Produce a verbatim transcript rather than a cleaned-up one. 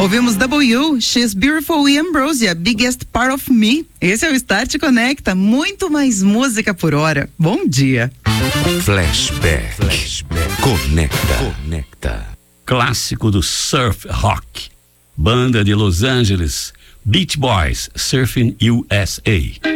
Ouvimos W, She's Beautiful e Ambrosia, Biggest Part of Me. Esse é o Start Conecta, muito mais música por hora. Bom dia. Flashback. Flashback. Conecta. Conecta. Clássico do surf rock. Banda de Los Angeles, Beach Boys, Surfing U S A.